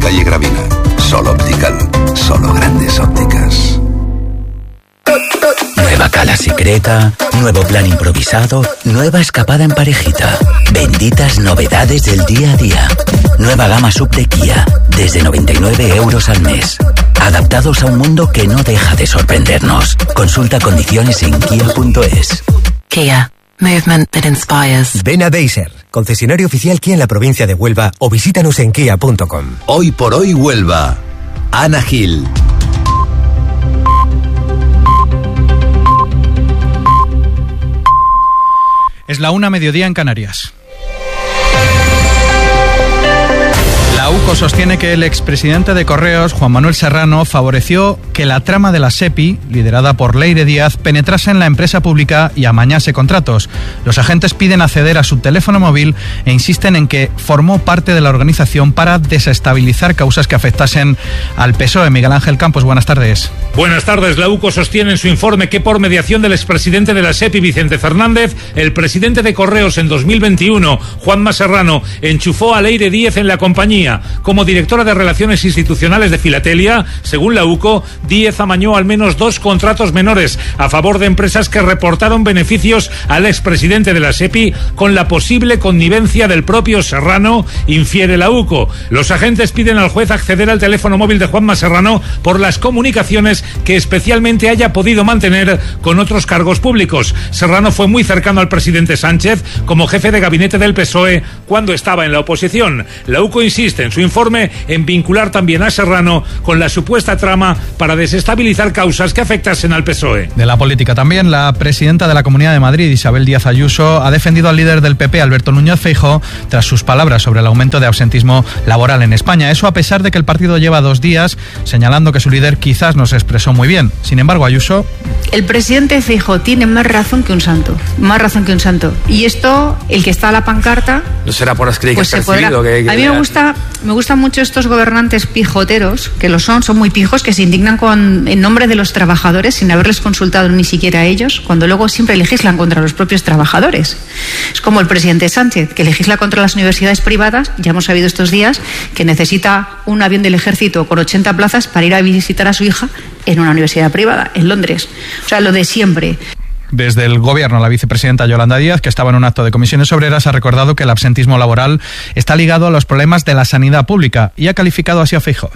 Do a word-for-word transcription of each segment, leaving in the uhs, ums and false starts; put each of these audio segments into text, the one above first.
calle Gravina. Sol Optical, solo grandes ópticas. Nueva cala secreta, nuevo plan improvisado, nueva escapada en parejita. Benditas novedades del día a día. Nueva gama sub de Kia, desde noventa y nueve euros al mes. Adaptados a un mundo que no deja de sorprendernos. Consulta condiciones en kia punto es. Kia. Movement that inspires. Ven a Deiser, concesionario oficial Kia en la provincia de Huelva, o visítanos en kia punto com. Hoy por hoy Huelva. Ana Gil. Es la una, mediodía en Canarias. La U C O sostiene que el expresidente de Correos, Juan Manuel Serrano, favoreció que la trama de la SEPI, liderada por Leire Díaz, penetrase en la empresa pública y amañase contratos. Los agentes piden acceder a su teléfono móvil e insisten en que formó parte de la organización para desestabilizar causas que afectasen al P S O E. Miguel Ángel Campos, buenas tardes. Buenas tardes. La U C O sostiene en su informe que por mediación del expresidente de la SEPI, Vicente Fernández, el presidente de Correos en dos mil veintiuno, Juanma Serrano, enchufó a Leire Díaz en la compañía. Como directora de Relaciones Institucionales de Filatelia, según la U C O, Díez amañó al menos dos contratos menores a favor de empresas que reportaron beneficios al expresidente de la SEPI con la posible connivencia del propio Serrano, infiere la U C O. Los agentes piden al juez acceder al teléfono móvil de Juanma Serrano por las comunicaciones que especialmente haya podido mantener con otros cargos públicos. Serrano fue muy cercano al presidente Sánchez como jefe de gabinete del P S O E cuando estaba en la oposición. La U C O insiste en su informe en vincular también a Serrano con la supuesta trama para desestabilizar causas que afectasen al P S O E. De la política también, la presidenta de la Comunidad de Madrid, Isabel Díaz Ayuso, ha defendido al líder del P P, Alberto Núñez Feijóo, tras sus palabras sobre el aumento de absentismo laboral en España. Eso a pesar de que el partido lleva dos días señalando que su líder quizás no se expresó muy bien. Sin embargo, Ayuso... El presidente Feijóo tiene más razón que un santo, más razón que un santo. Y esto, el que está a la pancarta... No será por las críticas pues que ha recibido. Que, que a mí me gusta, me gustan mucho estos gobernantes pijoteros, que lo son, son muy pijos, que se indignan con, en nombre de los trabajadores sin haberles consultado ni siquiera a ellos, cuando luego siempre legislan contra los propios trabajadores. Es como el presidente Sánchez, que legisla contra las universidades privadas. Ya hemos sabido estos días que necesita un avión del ejército con ochenta plazas para ir a visitar a su hija en una universidad privada, en Londres. O sea, lo de siempre. Desde el gobierno, la vicepresidenta Yolanda Díaz, que estaba en un acto de comisiones obreras, ha recordado que el absentismo laboral está ligado a los problemas de la sanidad pública y ha calificado así a Feijóo.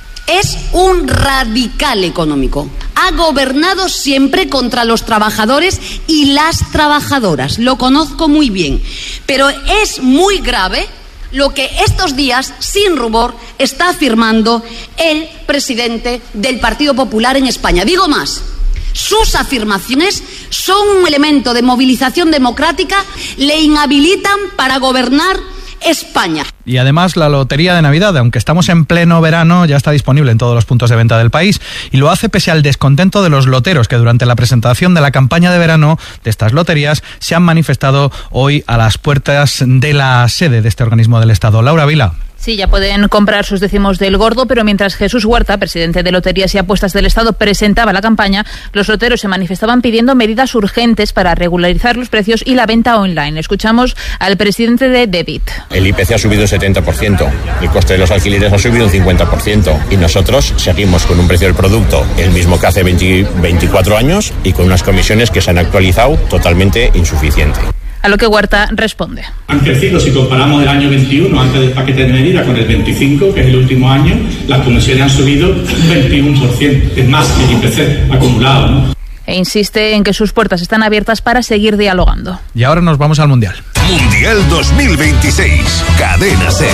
Es un radical económico. Ha gobernado siempre contra los trabajadores y las trabajadoras. Lo conozco muy bien. Pero es muy grave lo que estos días, sin rubor, está afirmando el presidente del Partido Popular en España. Digo más. Sus afirmaciones son un elemento de movilización democrática, le inhabilitan para gobernar España. Y además la lotería de Navidad, aunque estamos en pleno verano, ya está disponible en todos los puntos de venta del país y lo hace pese al descontento de los loteros que durante la presentación de la campaña de verano de estas loterías se han manifestado hoy a las puertas de la sede de este organismo del Estado. Laura Vila. Sí, ya pueden comprar sus décimos del gordo, pero mientras Jesús Huerta, presidente de Loterías y Apuestas del Estado, presentaba la campaña, los loteros se manifestaban pidiendo medidas urgentes para regularizar los precios y la venta online. Escuchamos al presidente de Debit. El I P C ha subido un setenta por ciento, el coste de los alquileres ha subido un cincuenta por ciento y nosotros seguimos con un precio del producto el mismo que hace veinte, veinticuatro años y con unas comisiones que se han actualizado totalmente insuficiente. A lo que Huerta responde. Han crecido, si comparamos el año veintiuno, antes del paquete de medidas, con el veinticinco, que es el último año, las comisiones han subido un veintiuno por ciento. Es más que el I P C acumulado, ¿no? E insiste en que sus puertas están abiertas para seguir dialogando. Y ahora nos vamos al Mundial. Mundial dos mil veintiséis, Cadena SER.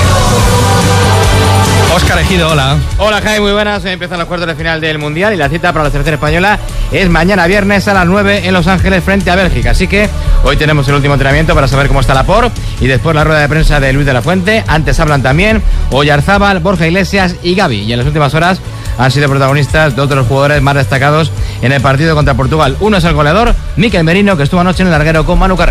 Óscar Ejido, hola. Hola, Jaime, muy buenas. Hoy empiezan los cuartos de final del Mundial y la cita para la selección española es mañana viernes a las nueve en Los Ángeles frente a Bélgica. Así que hoy tenemos el último entrenamiento para saber cómo está Laporte y después la rueda de prensa de Luis de la Fuente. Antes hablan también Oyarzábal, Borja Iglesias y Gavi. Y en las últimas horas han sido protagonistas dos de los jugadores más destacados en el partido contra Portugal. Uno es el goleador, Mikel Merino, que estuvo anoche en el larguero con Manu Carreño.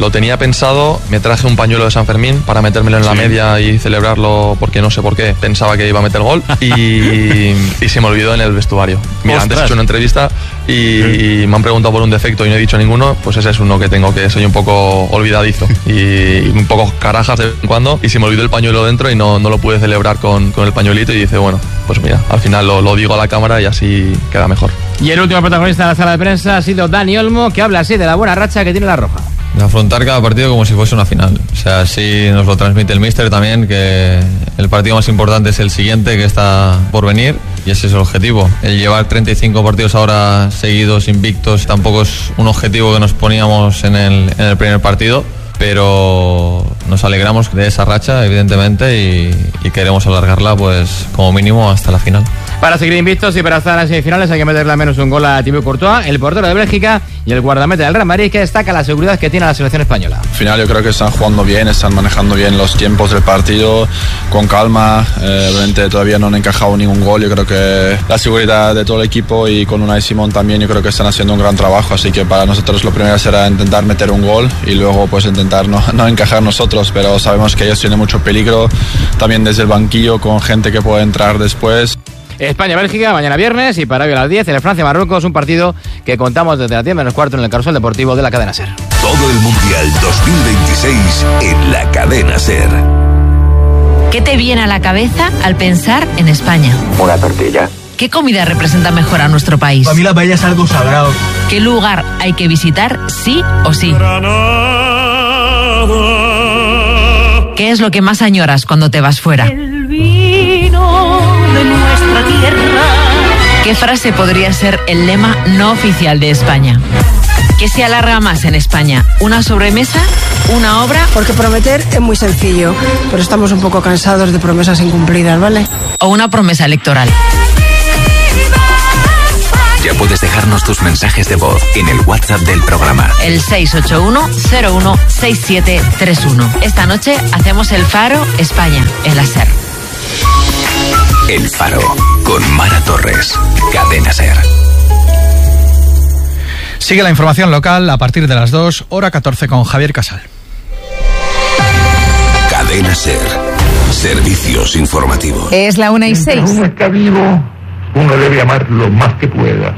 Lo tenía pensado, me traje un pañuelo de San Fermín para metérmelo en la sí. media y celebrarlo porque no sé por qué, pensaba que iba a meter gol y, y se me olvidó en el vestuario. Mira, Ostras. antes he hecho una entrevista y, sí. y me han preguntado por un defecto y no he dicho ninguno, pues ese es uno que tengo, que soy un poco olvidadizo y, y un poco carajas de vez en cuando, y se me olvidó el pañuelo dentro y no, no lo pude celebrar con, con el pañuelito y dice, bueno, pues mira, al final lo, lo digo a la cámara y así queda mejor. Y el último protagonista de la sala de prensa ha sido Dani Olmo, que habla así de la buena racha que tiene la Roja. De afrontar cada partido como si fuese una final. O sea, así nos lo transmite el míster también, que el partido más importante es el siguiente, que está por venir, y ese es el objetivo. El llevar treinta y cinco partidos ahora seguidos, invictos, tampoco es un objetivo que nos poníamos en el, en el primer partido, pero nos alegramos de esa racha, evidentemente, y, y queremos alargarla pues como mínimo hasta la final. Para seguir invictos y para estar en las semifinales hay que meterle al menos un gol a Thibaut Courtois, el portero de Bélgica y el guardameta del Real Madrid, que destaca la seguridad que tiene la selección española. Al final yo creo que están jugando bien, están manejando bien los tiempos del partido, con calma, eh, obviamente todavía no han encajado ningún gol, yo creo que la seguridad de todo el equipo y con Unai Simón también yo creo que están haciendo un gran trabajo, así que para nosotros lo primero será intentar meter un gol y luego pues intentar no, no encajar nosotros, pero sabemos que ellos tienen mucho peligro, también desde el banquillo con gente que puede entrar después. España-Bélgica, mañana viernes, y para hoy a las diez, en el Francia-Marruecos, un partido que contamos desde las diez menos cuarto en el Carrusel Deportivo de la cadena SER. Todo el Mundial dos mil veintiséis en la cadena SER. ¿Qué te viene a la cabeza al pensar en España? Una tortilla. ¿Qué comida representa mejor a nuestro país? Para mí la paella es algo sagrado. ¿Qué lugar hay que visitar sí o sí? ¿Qué es lo que más añoras cuando te vas fuera? El vino de nuestra tierra. ¿Qué frase podría ser el lema no oficial de España? ¿Qué se alarga más en España? ¿Una sobremesa? ¿Una obra? Porque prometer es muy sencillo, pero estamos un poco cansados de promesas incumplidas, ¿vale? ¿O una promesa electoral? Ya puedes dejarnos tus mensajes de voz en el WhatsApp del programa. El seis ocho uno cero uno seis siete tres uno. Esta noche hacemos el Faro España en la SER. El Faro con Mara Torres. Cadena SER. Sigue la información local a partir de las dos, hora catorce con Javier Casal. Cadena SER. Servicios informativos. Es la una y seis. Uno está vivo. Uno debe amar lo más que pueda.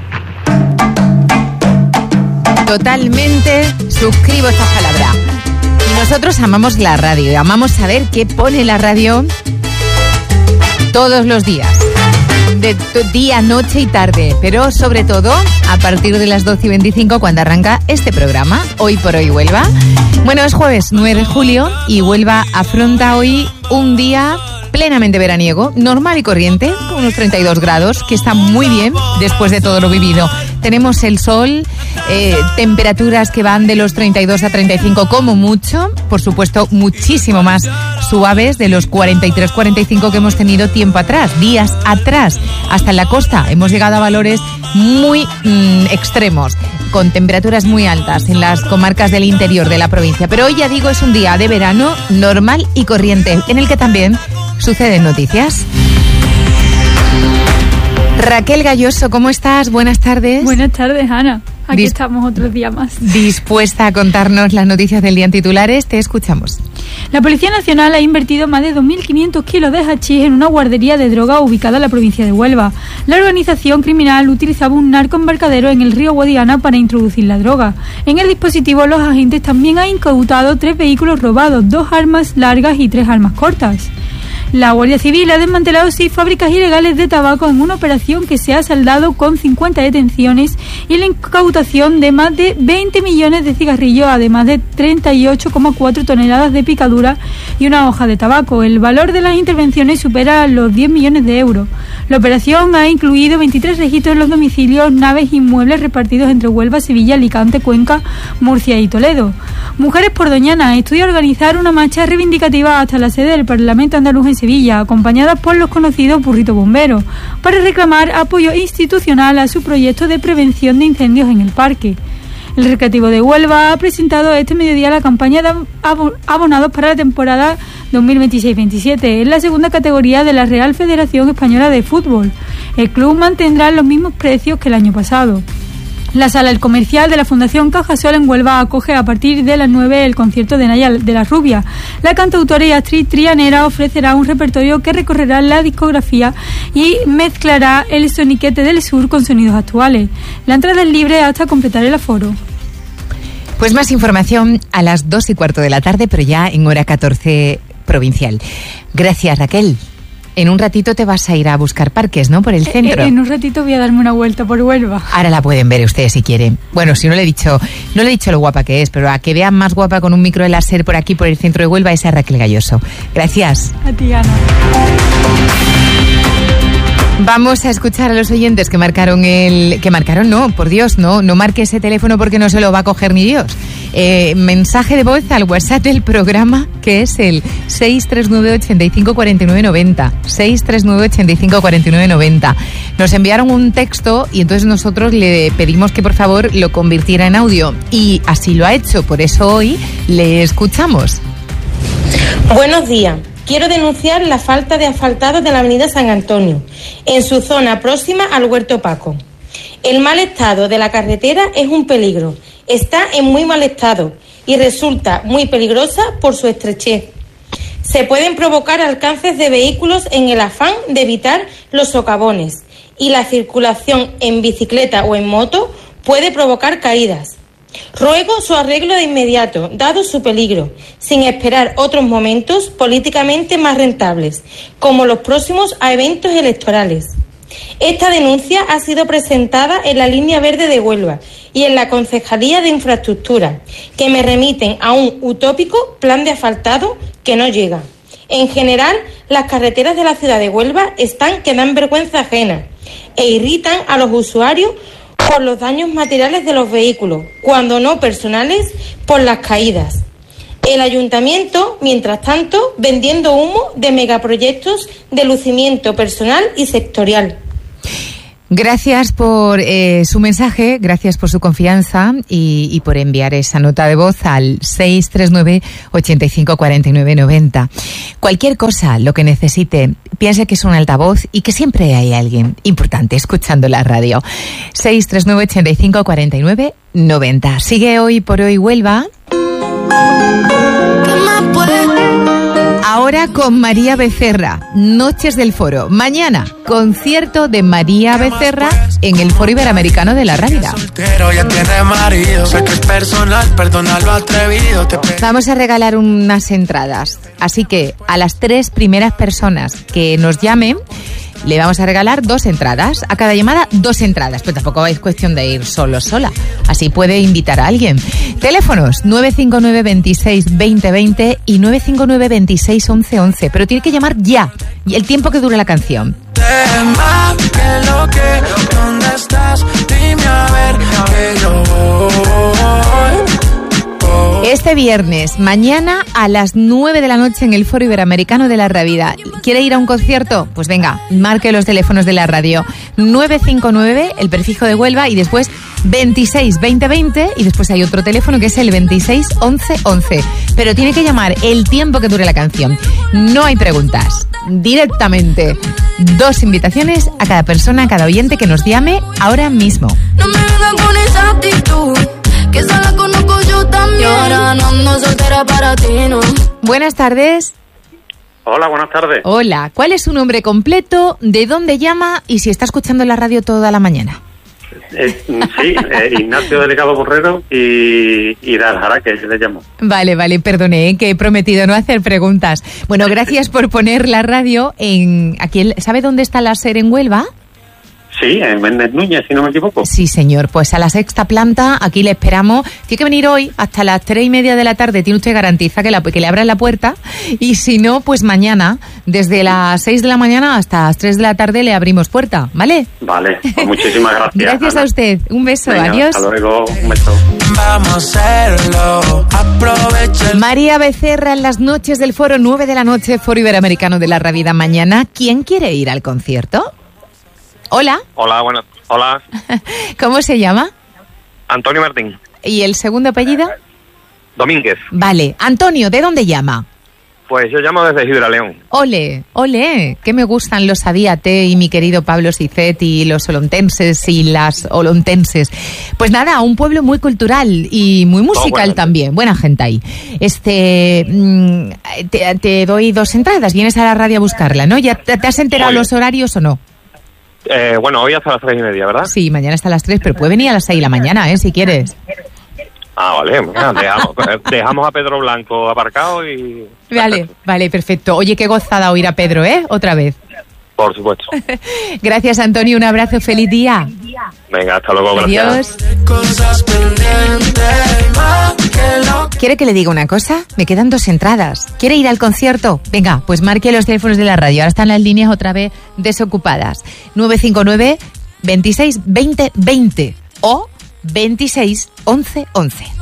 Totalmente suscribo estas palabras. Y nosotros amamos la radio, amamos saber qué pone la radio todos los días, de día, noche y tarde, pero sobre todo a partir de las doce y veinticinco cuando arranca este programa, Hoy por Hoy Huelva. Bueno, es jueves nueve de julio y Huelva afronta hoy un día plenamente veraniego, normal y corriente, con unos treinta y dos grados, que está muy bien después de todo lo vivido. Tenemos el sol, eh, temperaturas que van de los treinta y dos a treinta y cinco como mucho, por supuesto muchísimo más suaves de los cuarenta y tres cuarenta y cinco que hemos tenido tiempo atrás, días atrás. Hasta en la costa hemos llegado a valores muy mmm, extremos, con temperaturas muy altas en las comarcas del interior de la provincia. Pero hoy, ya digo, es un día de verano normal y corriente, en el que también suceden noticias. Raquel Galloso, ¿cómo estás? Buenas tardes. Buenas tardes, Ana. Aquí Dis- estamos otro día más. Dispuesta a contarnos las noticias del día en titulares, te escuchamos. La Policía Nacional ha invertido más de dos mil quinientos kilos de hachís en una guardería de droga ubicada en la provincia de Huelva. La organización criminal utilizaba un narcoembarcadero en el río Guadiana para introducir la droga. En el dispositivo, los agentes también han incautado tres vehículos robados, dos armas largas y tres armas cortas. La Guardia Civil ha desmantelado seis fábricas ilegales de tabaco en una operación que se ha saldado con cincuenta detenciones y la incautación de más de veinte millones de cigarrillos, además de treinta y ocho coma cuatro toneladas de picadura y una hoja de tabaco. El valor de las intervenciones supera los diez millones de euros. La operación ha incluido veintitrés registros en los domicilios, naves e inmuebles repartidos entre Huelva, Sevilla, Alicante, Cuenca, Murcia y Toledo. Mujeres por Doñana estudia organizar una marcha reivindicativa hasta la sede del Parlamento andaluz en Sevilla, acompañadas por los conocidos burritos bomberos, para reclamar apoyo institucional a su proyecto de prevención de incendios en el parque. El Recreativo de Huelva ha presentado este mediodía la campaña de abonados para la temporada dos mil veintiséis veintisiete, en la segunda categoría de la Real Federación Española de Fútbol. El club mantendrá los mismos precios que el año pasado. La sala El Comercial de la Fundación Cajasol en Huelva acoge a partir de las nueve el concierto de Naya de la Rubia. La cantautora y actriz trianera ofrecerá un repertorio que recorrerá la discografía y mezclará el soniquete del sur con sonidos actuales. La entrada es libre hasta completar el aforo. Pues más información a las dos y cuarto de la tarde, pero ya en hora catorce provincial. Gracias, Raquel. En un ratito te vas a ir a buscar parques, ¿no? Por el centro. En, en un ratito voy a darme una vuelta por Huelva. Ahora la pueden ver ustedes si quieren. Bueno, si no le he dicho, no le he dicho lo guapa que es, pero a que vean más guapa con un micro de láser por aquí, por el centro de Huelva, esa es Raquel Galloso. Gracias. A ti, Ana. Vamos a escuchar a los oyentes que marcaron el... Que marcaron, no, por Dios, no, no marque ese teléfono porque no se lo va a coger ni Dios. Eh, mensaje de voz al WhatsApp del programa, que es el seis tres nueve, ocho cinco, cuatro nueve nueve cero. seis tres nueve, ocho cinco, cuatro nueve nueve cero. Nos enviaron un texto y entonces nosotros le pedimos que por favor lo convirtiera en audio. Y así lo ha hecho, por eso hoy le escuchamos. Buenos días. Quiero denunciar la falta de asfaltado de la avenida San Antonio, en su zona próxima al Huerto Paco. El mal estado de la carretera es un peligro, está en muy mal estado y resulta muy peligrosa por su estrechez. Se pueden provocar alcances de vehículos en el afán de evitar los socavones y la circulación en bicicleta o en moto puede provocar caídas. Ruego su arreglo de inmediato, dado su peligro, sin esperar otros momentos políticamente más rentables, como los próximos a eventos electorales. Esta denuncia ha sido presentada en la Línea Verde de Huelva y en la Concejalía de Infraestructura, que me remiten a un utópico plan de asfaltado que no llega. En general, las carreteras de la ciudad de Huelva están que dan vergüenza ajena e irritan a los usuarios por los daños materiales de los vehículos, cuando no personales, por las caídas. El ayuntamiento, mientras tanto, vendiendo humo de megaproyectos de lucimiento personal y sectorial. Gracias por eh, su mensaje, gracias por su confianza y, y por enviar esa nota de voz al seis tres nueve, ocho cinco, cuatro nueve nueve cero. Cualquier cosa, lo que necesite, piense que es un altavoz y que siempre hay alguien importante escuchando la radio. seis tres nueve, ocho cinco, cuatro nueve nueve cero. Sigue Hoy por Hoy Huelva. Ahora con María Becerra, Noches del Foro. Mañana, concierto de María Becerra en el Foro Iberoamericano de la Rábida. Vamos a regalar unas entradas, así que a las tres primeras personas que nos llamen le vamos a regalar dos entradas. A cada llamada, dos entradas. Pero tampoco es cuestión de ir solo sola. Así puede invitar a alguien. Teléfonos nueve cinco nueve, veintiséis, veinte, veinte y nueve cinco nueve, veintiséis, once, once. Pero tiene que llamar ya. Y el tiempo que dure la canción. Este viernes, mañana a las nueve de la noche en el Foro Iberoamericano de la Rábida. ¿Quiere ir a un concierto? Pues venga, marque los teléfonos de la radio. nueve cinco nueve, el prefijo de Huelva, y después veintiséis, veinte, veinte, y después hay otro teléfono que es el veintiséis, once, once. Pero tiene que llamar el tiempo que dure la canción. No hay preguntas. Directamente. Dos invitaciones a cada persona, a cada oyente que nos llame ahora mismo. No me vengan con esa actitud, que esa la conozco yo también. Yo ahora no ando soltera para ti, no. Buenas tardes. Hola, buenas tardes. Hola, ¿cuál es su nombre completo? ¿De dónde llama? Y si está escuchando la radio toda la mañana. Eh, sí, eh, Ignacio Delicado Borrero y, y de Aljara, que le llamo. Vale, vale, perdone, ¿eh? que he prometido no hacer preguntas. Bueno, gracias por poner la radio en... Aquí, ¿sabe dónde está la SER en Huelva? Sí, en Méndez Núñez, si no me equivoco. Sí, señor. Pues a la sexta planta, aquí le esperamos. Tiene que venir hoy hasta las tres y media de la tarde. Tiene usted garantiza que, la, que le abran la puerta. Y si no, pues mañana, desde las seis de la mañana hasta las tres de la tarde, le abrimos puerta, ¿vale? Vale, pues muchísimas gracias. Gracias Ana. a usted. Un beso, Venga, adiós. Hasta luego, un beso. Vamos a hacerlo, aprovecha. María Becerra en las noches del Foro, nueve de la noche, Foro Iberoamericano de la Rábida mañana. ¿Quién quiere ir al concierto? Hola. Hola, buenas. Hola. ¿Cómo se llama? Antonio Martín. ¿Y el segundo apellido? Domínguez. Vale. Antonio, ¿de dónde llama? Pues yo llamo desde Gibraleón. Ole, ole, que me gustan los Adíate y mi querido Pablo Sicet y los olontenses y las olontenses. Pues nada, un pueblo muy cultural y muy musical oh, bueno, también, buena gente ahí. Este, te, te doy dos entradas, vienes a la radio a buscarla, ¿no? ¿Ya te, te has enterado Oye. los horarios o no? Eh, bueno, hoy hasta las tres y media, ¿verdad? Sí, mañana hasta las tres, pero puede venir a las seis de la mañana, ¿eh? Si quieres. Ah, vale, bueno, dejamos, dejamos a Pedro Blanco aparcado y... Vale, vale, perfecto. Oye, qué gozada oír a Pedro, ¿eh? Otra vez. Por supuesto. Gracias, Antonio, un abrazo, feliz día. Venga, hasta luego, gracias. Adiós. ¿Quiere que le diga una cosa? Me quedan dos entradas. ¿Quiere ir al concierto? Venga, pues marque los teléfonos de la radio. Ahora están las líneas otra vez desocupadas. nueve cinco nueve, veintiséis, veinte, veinte o veintiséis, once, once.